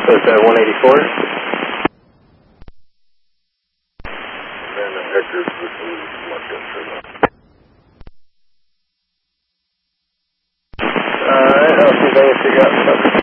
So it's at 184. And then Hector's position is marked in for that. Alright, I'll see if I can figure out something.